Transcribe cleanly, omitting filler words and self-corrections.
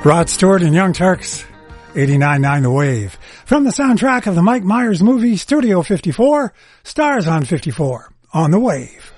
Rod Stewart and Young Turks, 89.9 The Wave. From the soundtrack of the Mike Myers movie Studio 54, Stars on 54, on The Wave.